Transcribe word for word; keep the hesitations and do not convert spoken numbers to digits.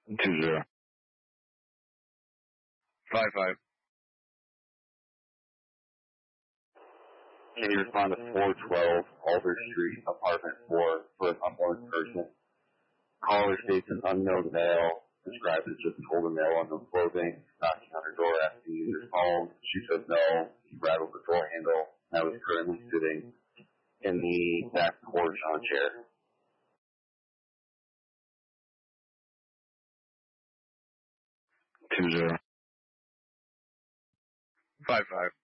Two zero. Five five. Can you respond to four twelve Alder Street, apartment four, for an unwanted person? Caller states an unknown male, described as just told a male unknown clothing, knocking on her door asking to use her phone. She says no. He rattled the door handle. I was currently sitting in the back porch on a chair. Two zero. Five five.